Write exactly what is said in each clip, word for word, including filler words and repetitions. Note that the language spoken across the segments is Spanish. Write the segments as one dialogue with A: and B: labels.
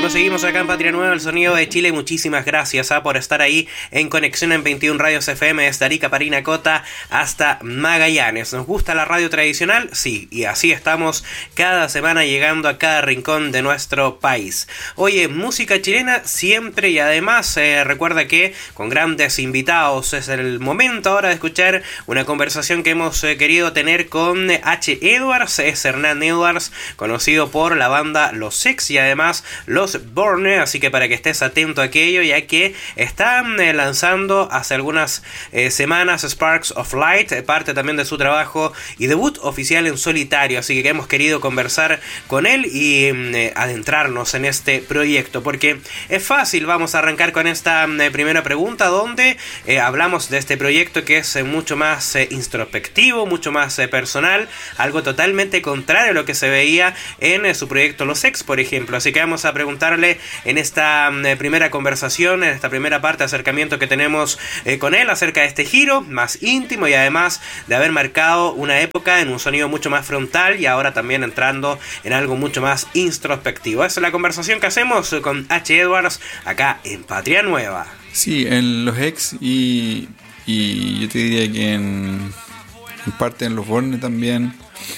A: seguimos, seguimos acá en Patria Nueva, el sonido de Chile. Muchísimas gracias ¿ah? por estar ahí en conexión en veintiún Radios F M desde Arica, Parinacota hasta Magallanes. ¿Nos gusta la radio tradicional? Sí, y así estamos cada semana llegando a cada rincón de nuestro país. Oye, música chilena siempre, y además eh, recuerda que con grandes invitados es el momento ahora de escuchar una conversación que hemos eh, querido tener con H. Edwards. Es Hernán Edwards, conocido por la banda Los Ex y además Los Borne, así que para que estés atento a aquello, ya que están eh, lanzando hace algunas eh, semanas Sparks of Light, eh, parte también de su trabajo y debut oficial en solitario, así que hemos querido conversar con él y eh, adentrarnos en este proyecto, porque es fácil. Vamos a arrancar con esta eh, primera pregunta, donde eh, hablamos de este proyecto que es eh, mucho más eh, introspectivo, mucho más eh, personal, algo totalmente contrario a lo que se veía en eh, su proyecto Los Ex, por ejemplo. Así que vamos a preguntarle en esta eh, primera conversación, en esta primera parte de acercamiento que tenemos eh, con él, acerca de este giro más íntimo y además de haber marcado una época en un sonido mucho más frontal y ahora también entrando en algo mucho más introspectivo. Esa es la conversación que hacemos con H. Edwards acá en Patria Nueva.
B: Sí, en Los Ex y, y yo te diría que en, en parte en Los Borne también.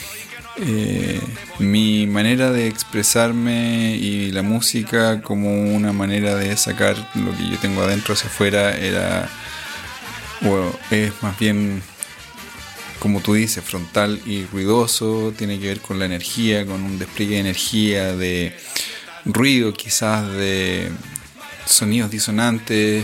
B: Eh, mi manera de expresarme y la música como una manera de sacar lo que yo tengo adentro hacia afuera era, bueno, es más bien, como tú dices, frontal y ruidoso. Tiene que ver con la energía, con un despliegue de energía, de ruido quizás, de sonidos disonantes,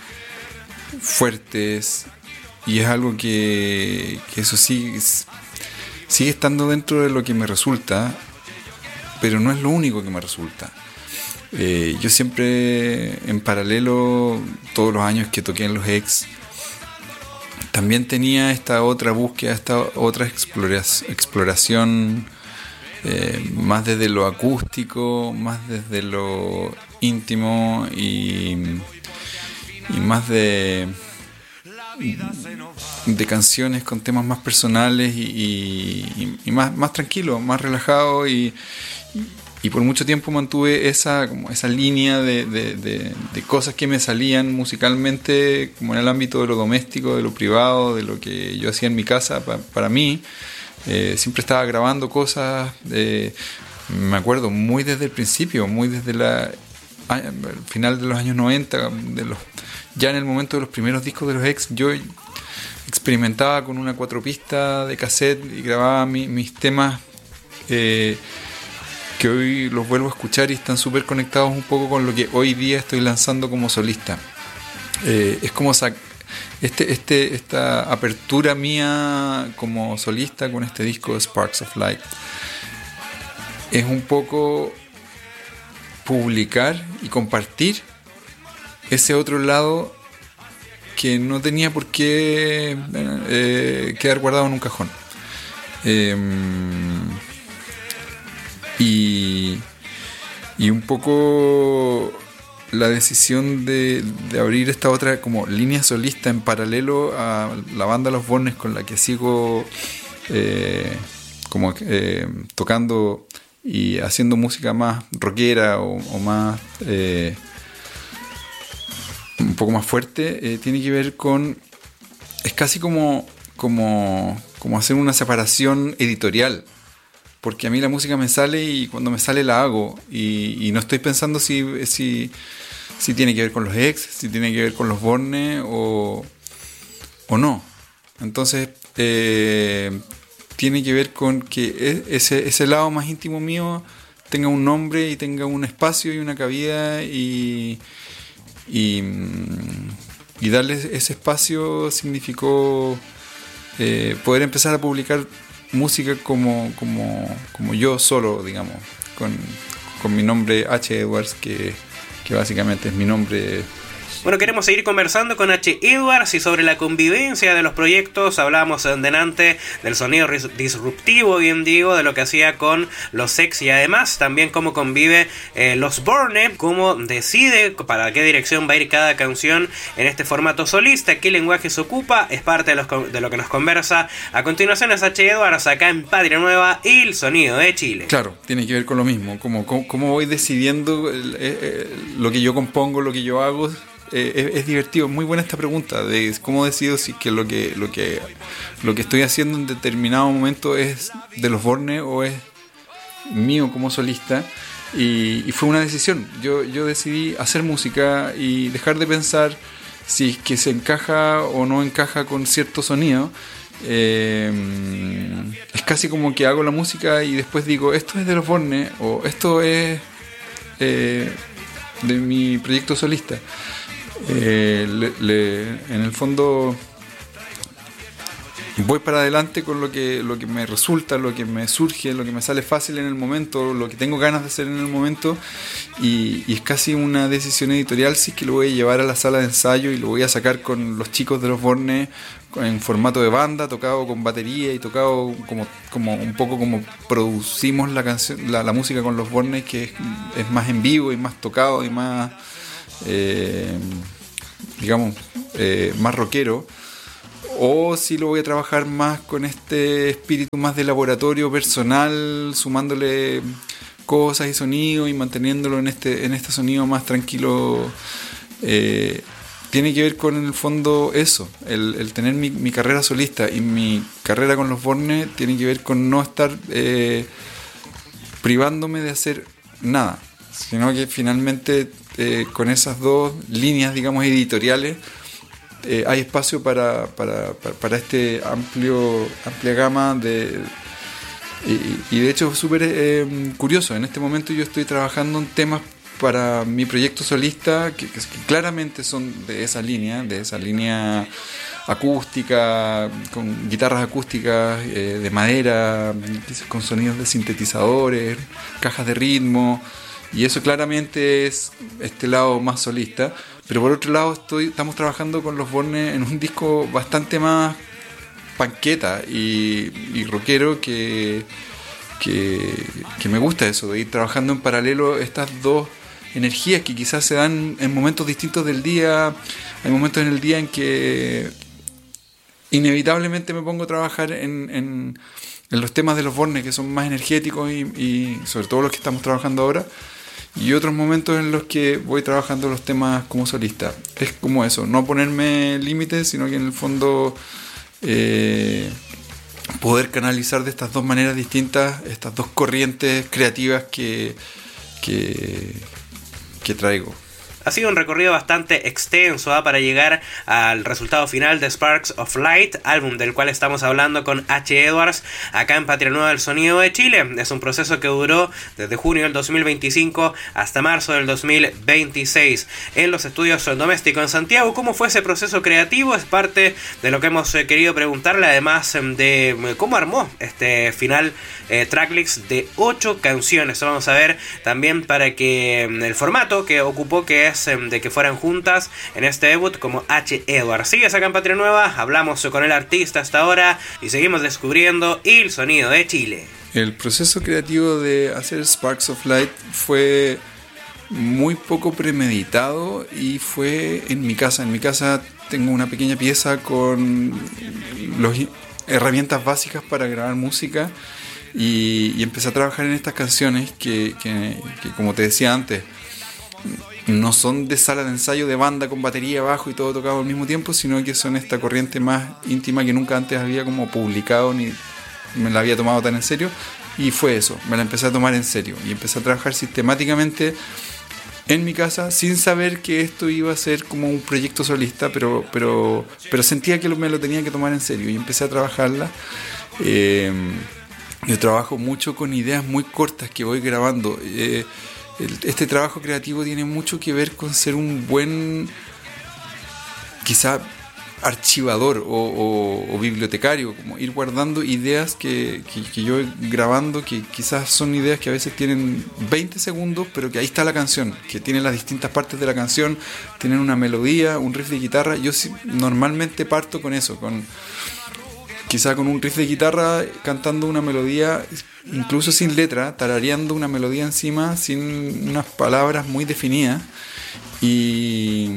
B: fuertes, y es algo que, que eso sí sigue estando dentro de lo que me resulta, pero no es lo único que me resulta. Eh, yo siempre, en paralelo, todos los años que toqué en Los Ex, también tenía esta otra búsqueda, esta otra exploración, exploración eh, más desde lo acústico, más desde lo íntimo y, y más de... de canciones con temas más personales y, y, y más, más tranquilo, más relajado, y, y por mucho tiempo mantuve esa, como esa línea de, de, de, de cosas que me salían musicalmente, como en el ámbito de lo doméstico, de lo privado, de lo que yo hacía en mi casa pa, para mí. Eh, siempre estaba grabando cosas, eh, me acuerdo muy desde el principio, muy desde la al final de los años noventa, de los, ya en el momento de los primeros discos de Los Ex, yo experimentaba con una cuatro pistas de cassette y grababa mi, mis temas eh, que hoy los vuelvo a escuchar y están súper conectados un poco con lo que hoy día estoy lanzando como solista. Eh, es como sac- este, este, esta apertura mía como solista con este disco Sparks of Light es un poco publicar y compartir ese otro lado que no tenía por qué eh, quedar guardado en un cajón. Eh, y, y un poco la decisión de, de abrir esta otra como línea solista en paralelo a la banda Los Bornes, con la que sigo eh, como eh, tocando y haciendo música más rockera o, o más eh, un poco más fuerte, eh, tiene que ver con, es casi como como como hacer una separación editorial, porque a mí la música me sale y cuando me sale la hago, y, y no estoy pensando si, si si tiene que ver con Los Ex, si tiene que ver con Los Borne o o no. Entonces eh, tiene que ver con que ese, ese lado más íntimo mío tenga un nombre y tenga un espacio y una cabida, y, y, y darle ese espacio significó eh, poder empezar a publicar música como, como, como yo solo, digamos, con, con mi nombre H. Edwards, que, que básicamente es mi nombre
A: Bueno, queremos seguir conversando con H. Edwards y sobre la convivencia de los proyectos. Hablábamos delante del sonido disruptivo, bien digo, de lo que hacía con los Sex y además también cómo convive eh, los Borne, cómo decide para qué dirección va a ir cada canción en este formato solista, qué lenguaje se ocupa, es parte de, los, de lo que nos conversa a continuación. Es H. Edwards acá en Patria Nueva y el sonido de Chile.
B: Claro, tiene que ver con lo mismo, como cómo voy decidiendo el, el, lo que yo compongo, lo que yo hago. Eh, es, es divertido, muy buena esta pregunta de cómo decido si que lo que lo que lo que estoy haciendo en determinado momento es de los Borne o es mío como solista, y, y fue una decisión. Yo yo decidí hacer música y dejar de pensar si es que se encaja o no encaja con cierto sonido. Eh, es casi como que hago la música y después digo esto es de los Borne o esto es eh, de mi proyecto solista. Eh, le, le, en el fondo voy para adelante con lo que, lo que me resulta, lo que me surge, lo que me sale fácil en el momento, lo que tengo ganas de hacer en el momento, y, y es casi una decisión editorial si es que lo voy a llevar a la sala de ensayo y lo voy a sacar con los chicos de los Borne en formato de banda, tocado con batería y tocado como, como un poco como producimos la canción, la, la música con los Borne, que es, es más en vivo y más tocado y más Eh, digamos eh, más rockero, o si lo voy a trabajar más con este espíritu más de laboratorio personal, sumándole cosas y sonidos y manteniéndolo en este en este sonido más tranquilo. Eh, tiene que ver con, en el fondo, eso, el, el tener mi, mi carrera solista y mi carrera con los Borne tiene que ver con no estar eh, privándome de hacer nada, sino que finalmente eh, con esas dos líneas, digamos, editoriales, eh, hay espacio para, para, para, para este amplio amplia gama de y, y de hecho súper eh, curioso. En este momento yo estoy trabajando en temas para mi proyecto solista que, que, que claramente son de esa línea, de esa línea acústica, con guitarras acústicas eh, de madera, con sonidos de sintetizadores, cajas de ritmo. Y eso claramente es este lado más solista. Pero por otro lado estoy, estamos trabajando con los Borne en un disco bastante más panqueta y, y rockero que, que, que me gusta eso, de ir trabajando en paralelo estas dos energías que quizás se dan en momentos distintos del día. Hay momentos en el día en que inevitablemente me pongo a trabajar en, en, en los temas de los Borne, que son más energéticos y, y sobre todo los que estamos trabajando ahora. Y otros momentos en los que voy trabajando los temas como solista. Es como eso, no ponerme límites, sino que en el fondo eh, poder canalizar de estas dos maneras distintas estas dos corrientes creativas que, que, que traigo.
A: Ha sido un recorrido bastante extenso ¿eh? para llegar al resultado final de Sparks of Light, álbum del cual estamos hablando con H. Edwards acá en Patria Nueva del Sonido de Chile. Es un proceso que duró desde junio del dos mil veinticinco hasta marzo del dos mil veintiséis en los estudios Domésticos en Santiago. ¿Cómo fue ese proceso creativo? Es parte de lo que hemos eh, querido preguntarle, además de eh, cómo armó este final eh, tracklist de ocho canciones. Vamos a ver también para que eh, el formato que ocupó, que es de que fueran juntas en este debut como H. Edwards. Sigues acá en Patria Nueva, hablamos con el artista hasta ahora y seguimos descubriendo el sonido de Chile.
B: El proceso creativo de hacer Sparks of Light fue muy poco premeditado y fue en mi casa. En mi casa tengo una pequeña pieza con las herramientas básicas para grabar música y, y empecé a trabajar en estas canciones que, que, que, como te decía antes, no son de sala de ensayo de banda con batería, bajo y todo tocado al mismo tiempo, sino que son esta corriente más íntima que nunca antes había como publicado ni me la había tomado tan en serio. Y fue eso, me la empecé a tomar en serio y empecé a trabajar sistemáticamente en mi casa sin saber que esto iba a ser como un proyecto solista, pero, pero, pero sentía que me lo tenía que tomar en serio y empecé a trabajarla. Eh, yo trabajo mucho con ideas muy cortas que voy grabando. Eh, Este trabajo creativo tiene mucho que ver con ser un buen, quizá archivador o, o, o bibliotecario, como ir guardando ideas que, que, que yo voy grabando, que quizás son ideas que a veces tienen veinte segundos, pero que ahí está la canción, que tiene las distintas partes de la canción, tienen una melodía, un riff de guitarra. Yo sí, normalmente parto con eso, con quizá con un riff de guitarra cantando una melodía, incluso sin letra, tarareando una melodía encima, sin unas palabras muy definidas, y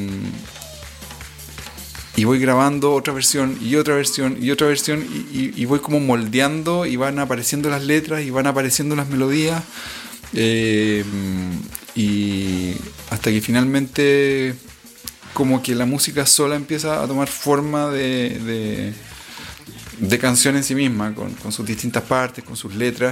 B: y voy grabando otra versión y otra versión y otra versión y, y, y voy como moldeando, y van apareciendo las letras y van apareciendo las melodías, eh, y hasta que finalmente como que la música sola empieza a tomar forma de, de, de canción en sí misma, con, con sus distintas partes, con sus letras,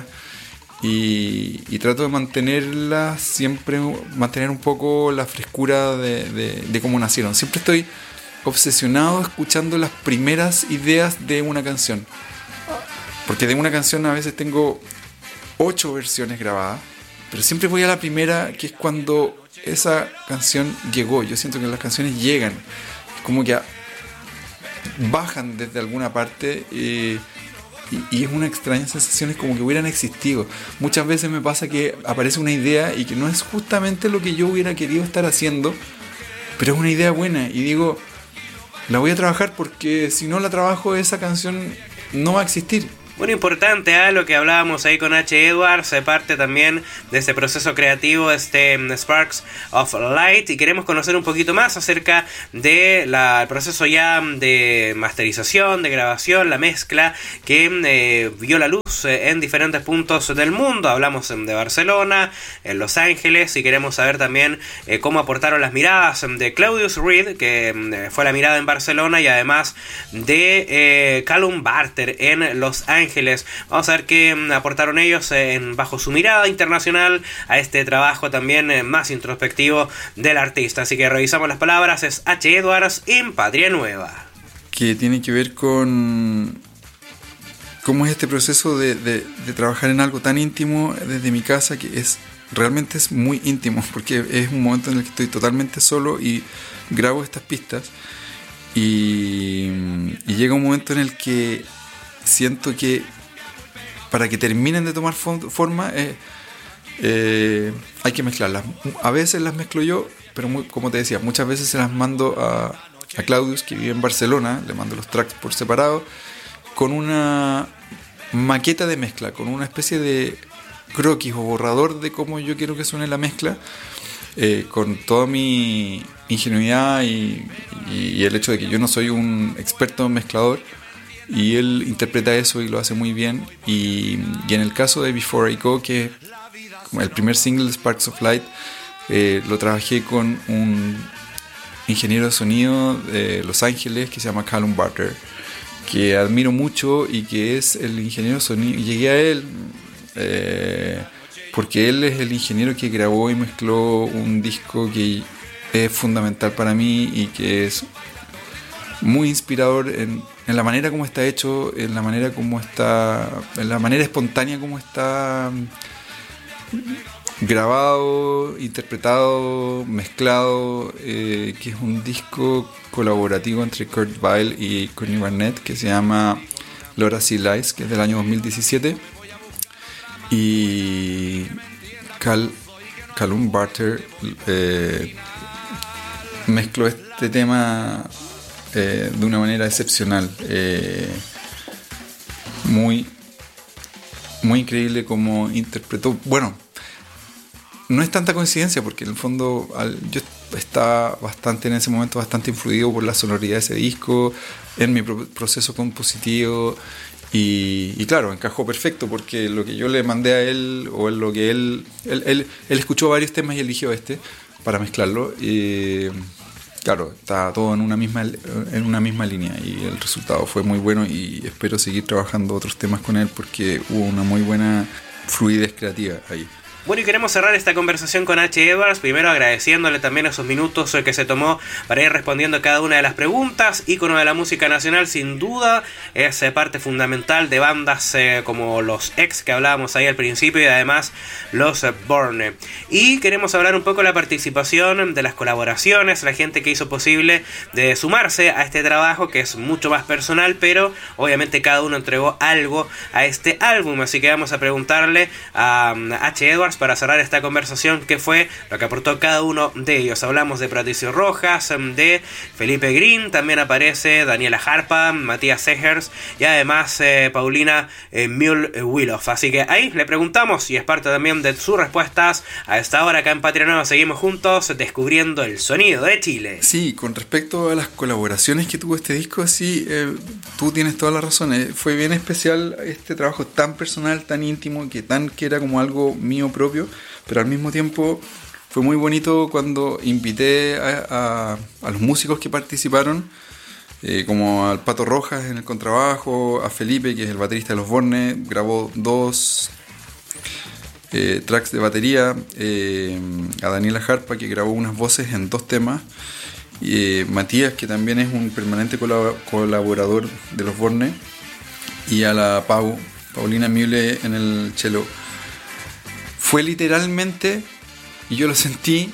B: y, y trato de mantenerla siempre, mantener un poco la frescura de, de, de cómo nacieron. Siempre estoy obsesionado escuchando las primeras ideas de una canción, porque de una canción a veces tengo ocho versiones grabadas, pero siempre voy a la primera, que es cuando esa canción llegó. Yo siento que las canciones llegan, como que bajan desde alguna parte, eh, y, y es una extraña sensación, es como que hubieran existido. Muchas veces me pasa que aparece una idea y que no es justamente lo que yo hubiera querido estar haciendo, pero es una idea buena, y digo, la voy a trabajar, porque si no la trabajo, esa canción no va a existir.
A: Bueno, importante, ¿eh? Lo que hablábamos ahí con H. Edwards, se parte también de este proceso creativo, este Sparks of Light, y queremos conocer un poquito más acerca del de proceso ya de masterización, de grabación, la mezcla que eh, vio la luz en diferentes puntos del mundo. Hablamos de Barcelona, en Los Ángeles, y queremos saber también eh, cómo aportaron las miradas de Claudius Reed, que eh, fue la mirada en Barcelona, y además de eh, Callum Barter en Los Ángeles. Vamos a ver qué aportaron ellos en, bajo su mirada internacional a este trabajo también eh, más introspectivo del artista. Así que revisamos las palabras. Es H. Edwards en Patria Nueva.
B: Que tiene que ver con cómo es este proceso de, de, de trabajar en algo tan íntimo desde mi casa, que es realmente es muy íntimo, porque es un momento en el que estoy totalmente solo y grabo estas pistas, y, y llega un momento en el que siento que para que terminen de tomar forma eh, eh, hay que mezclarlas. A veces las mezclo yo, pero muy, como te decía, muchas veces se las mando a, a Claudius, que vive en Barcelona. Le mando los tracks por separado, con una maqueta de mezcla, con una especie de croquis o borrador de cómo yo quiero que suene la mezcla, eh, con toda mi ingenuidad y, y el hecho de que yo no soy un experto mezclador, y él interpreta eso y lo hace muy bien. Y, y en el caso de Before I Go, que es el primer single, Sparks of Light, eh, lo trabajé con un ingeniero de sonido de Los Ángeles que se llama Callum Barter, que admiro mucho, y que es el ingeniero de sonido. Llegué a él eh, porque él es el ingeniero que grabó y mezcló un disco que es fundamental para mí y que es muy inspirador en, en la manera como está hecho, en la manera como está, en la manera espontánea como está grabado, interpretado, mezclado, eh, que es un disco colaborativo entre Kurt Weill y Courtney Barnett, que se llama Laura C. Lies, que es del año dos mil diecisiete, y Cal, Callum Barter eh, mezcló este tema Eh, de una manera excepcional, eh, muy muy increíble como interpretó. Bueno, no es tanta coincidencia, porque en el fondo al, yo estaba bastante en ese momento bastante influido por la sonoridad de ese disco, en mi pro- proceso compositivo, y, y claro, encajó perfecto, porque lo que yo le mandé a él, o lo que él él, él, él escuchó varios temas y eligió este para mezclarlo, y claro, está todo en una misma en una misma línea, y el resultado fue muy bueno, y espero seguir trabajando otros temas con él, porque hubo una muy buena fluidez creativa ahí.
A: Bueno, y queremos cerrar esta conversación con H. Edwards, primero agradeciéndole también esos minutos que se tomó para ir respondiendo a cada una de las preguntas. Ícono de la música nacional, sin duda, es parte fundamental de bandas eh, como los X que hablábamos ahí al principio, y además los eh, Borne. Y queremos hablar un poco de la participación, de las colaboraciones, la gente que hizo posible de sumarse a este trabajo que es mucho más personal, pero obviamente cada uno entregó algo a este álbum. Así que vamos a preguntarle a H. Edwards para cerrar esta conversación qué fue lo que aportó cada uno de ellos. Hablamos de Patricio Rojas, de Felipe Green, también aparece Daniela Harpa, Matías Segers y además eh, Paulina eh, Mühl-Wilhoff. Así que ahí le preguntamos, y es parte también de sus respuestas a esta hora acá en Patria Nueva. Seguimos juntos descubriendo el sonido de Chile.
B: Sí, con respecto a las colaboraciones que tuvo este disco, sí, eh, tú tienes toda la razón. Eh, fue bien especial este trabajo tan personal, tan íntimo, que tan que era como algo mío propio, pero al mismo tiempo fue muy bonito cuando invité a, a, a los músicos que participaron, eh, como al Pato Rojas en el contrabajo, a Felipe, que es el baterista de los Borne, grabó dos eh, tracks de batería, eh, a Daniela Harpa, que grabó unas voces en dos temas, y eh, Matías, que también es un permanente colab- colaborador de los Borne, y a la Pau, Paulina Mühle en el cello. Fue literalmente, y yo lo sentí,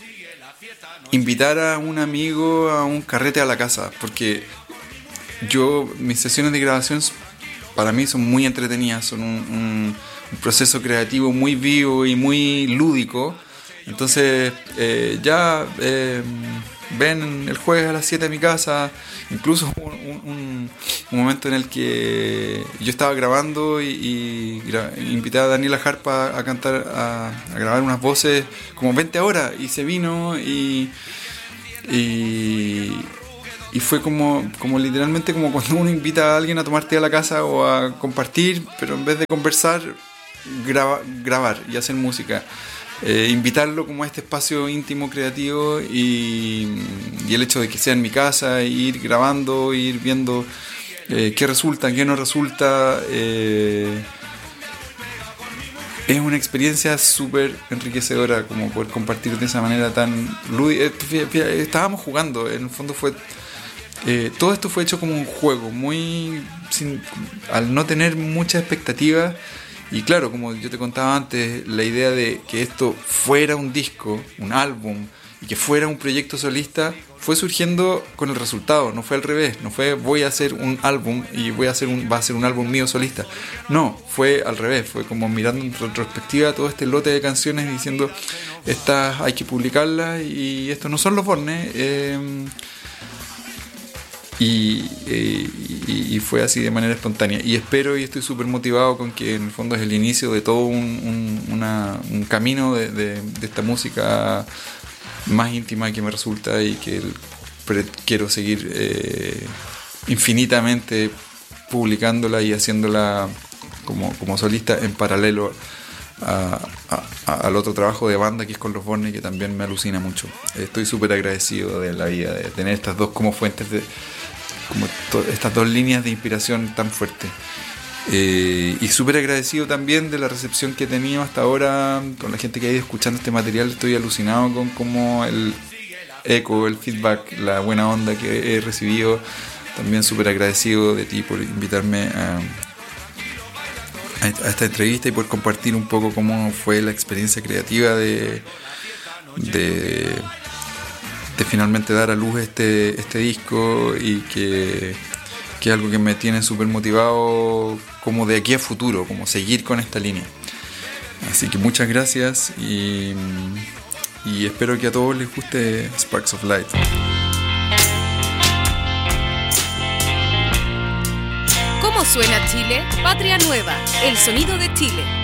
B: invitar a un amigo a un carrete a la casa, porque yo, mis sesiones de grabación para mí son muy entretenidas, son un, un, un proceso creativo muy vivo y muy lúdico. Entonces eh, ya eh, ven el jueves a las siete a mi casa. Incluso un, un, un momento en el que yo estaba grabando y, y gra- invité a Daniela Harpa a cantar, a, a grabar unas voces como veinte horas, y se vino y, y, y fue como, como literalmente como cuando uno invita a alguien a tomar té a la casa o a compartir, pero en vez de conversar, graba, grabar y hacer música. Eh, invitarlo como a este espacio íntimo, creativo, y, y el hecho de que sea en mi casa, ir grabando, ir viendo eh, qué resulta, qué no resulta, eh, es una experiencia súper enriquecedora, como poder compartir de esa manera tan lúdica. Estábamos jugando, en el fondo fue eh, todo esto fue hecho como un juego, muy sin, al no tener mucha expectativa. Y claro, como yo te contaba antes, la idea de que esto fuera un disco, un álbum, y que fuera un proyecto solista, fue surgiendo con el resultado. No fue al revés, no fue voy a hacer un álbum y voy a hacer un, va a ser un álbum mío solista. No, fue al revés, fue como mirando en retrospectiva todo este lote de canciones y diciendo, estas hay que publicarlas y estos no son los Borne. Eh, Y, eh, y, y fue así de manera espontánea, y espero y estoy súper motivado con que en el fondo es el inicio de todo un, un, una, un camino de, de, de esta música más íntima que me resulta, y que pre- quiero seguir eh, infinitamente publicándola y haciéndola como, como solista en paralelo a, a, a, al otro trabajo de banda que es con los Borne, que también me alucina mucho. Estoy súper agradecido de la vida, de tener estas dos como fuentes de como to- estas dos líneas de inspiración tan fuertes, eh, y súper agradecido también de la recepción que he tenido hasta ahora con la gente que ha ido escuchando este material. Estoy alucinado con como el eco, el feedback, la buena onda que he recibido. También súper agradecido de ti por invitarme a, a esta entrevista y por compartir un poco cómo fue la experiencia creativa de de de finalmente dar a luz este, este disco, y que, que es algo que me tiene súper motivado como de aquí a futuro, como seguir con esta línea. Así que muchas gracias, y, y espero que a todos les guste Sparks of Light.
C: ¿Cómo suena Chile? Patria Nueva, el sonido de Chile.